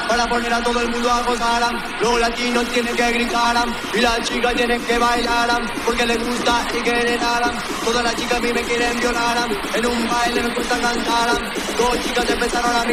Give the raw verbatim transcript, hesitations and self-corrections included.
para poner a todo el mundo a gozar. Los latinos tienen que gritar y las chicas tienen que bailar porque les gusta y quieren dar. Todas las chicas a mí me quieren violar, en un baile me gusta cantar. Dos chicas empezaron a mirar